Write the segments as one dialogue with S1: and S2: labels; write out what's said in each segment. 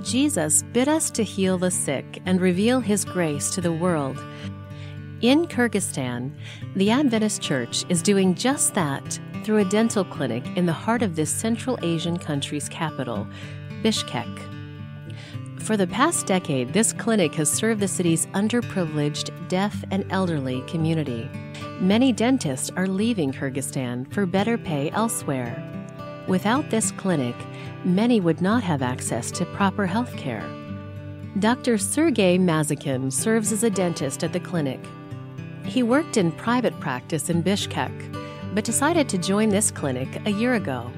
S1: Jesus bid us to heal the sick and reveal His grace to the world. In Kyrgyzstan, the Adventist Church is doing just that through a dental clinic in the heart of this Central Asian country's capital, Bishkek. For the past decade, this clinic has served the city's underprivileged, deaf, and elderly community. Many dentists are leaving Kyrgyzstan for better pay elsewhere. Without this clinic, many would not have access to proper health care. Dr. Sergey Mazikhin serves as a dentist at the clinic. He worked in private practice in Bishkek, but decided to join this clinic a year ago.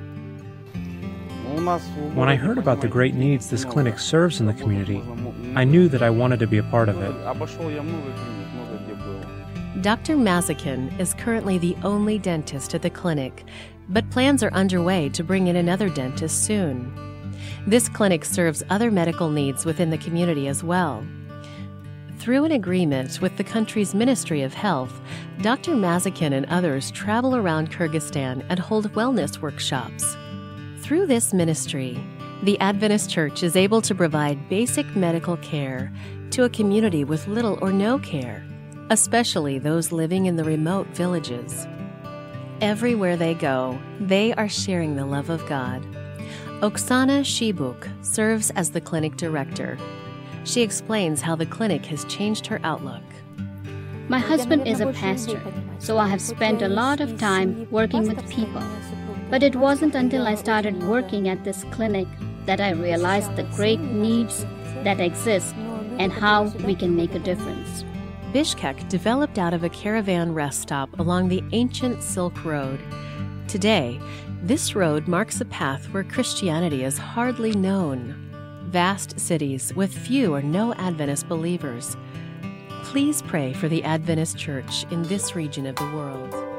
S2: When I heard about the great needs this clinic serves in the community, I knew that I wanted to be a part of it.
S1: Dr. Mazikhin is currently the only dentist at the clinic, but plans are underway to bring in another dentist soon. This clinic serves other medical needs within the community as well. Through an agreement with the country's Ministry of Health, Dr. Mazikhin and others travel around Kyrgyzstan and hold wellness workshops. Through this ministry, the Adventist Church is able to provide basic medical care to a community with little or no care, especially those living in the remote villages. Everywhere they go, they are sharing the love of God. Oksana Shibuk serves as the clinic director. She explains how the clinic has changed her outlook.
S3: My husband is a pastor, so I have spent a lot of time working with people. But it wasn't until I started working at this clinic that I realized the great needs that exist and how we can make a difference.
S1: Bishkek developed out of a caravan rest stop along the ancient Silk Road. Today, this road marks a path where Christianity is hardly known. Vast cities with few or no Adventist believers. Please pray for the Adventist Church in this region of the world.